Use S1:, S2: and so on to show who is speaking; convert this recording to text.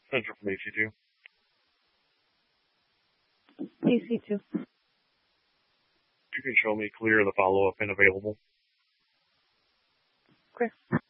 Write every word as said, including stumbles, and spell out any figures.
S1: Central from A C two.
S2: A C two.
S1: You can show me clear the follow-up pin available.
S2: Okay.